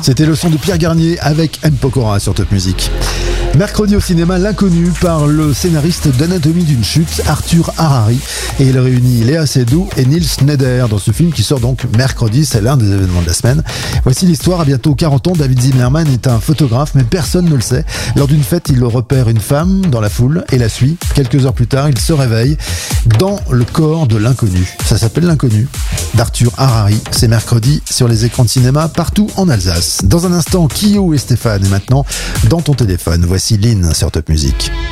C'était le son de Pierre Garnier avec M. Pokora sur Top Music. Mercredi au cinéma, L'Inconnu par le scénariste d'Anatomie d'une chute, Arthur Harari. Et il réunit Léa Seydoux et Nils Schneider dans ce film qui sort donc mercredi. C'est l'un des événements de la semaine. Voici l'histoire. À bientôt 40 ans, David Zimmerman est un photographe, mais personne ne le sait. Lors d'une fête, il repère une femme dans la foule et la suit. Quelques heures plus tard, il se réveille dans le corps de l'inconnu. Ça s'appelle L'Inconnu d'Arthur Harari. C'est mercredi sur les écrans de cinéma partout en Alsace. Dans un instant, Kyo et Stéphane. Et maintenant, dans ton téléphone, voici Lynn sur Top Music.